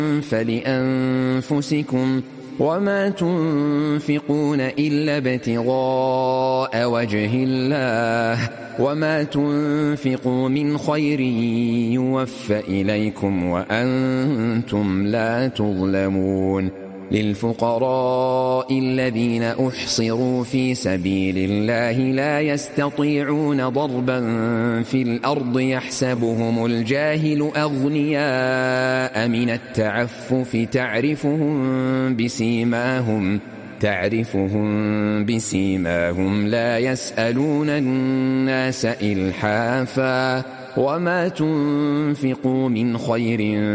فلأنفسكم وما تنفقون إلا ابتغاء وجه الله وما تنفقوا من خير يوفى إليكم وأنتم لا تظلمون للفقراء الذين أحصروا في سبيل الله لا يستطيعون ضربا في الأرض يحسبهم الجاهل أغنياء من التعفف تعرفهم بسيماهم لا يسألون الناس إلحافا وما تنفقوا من خير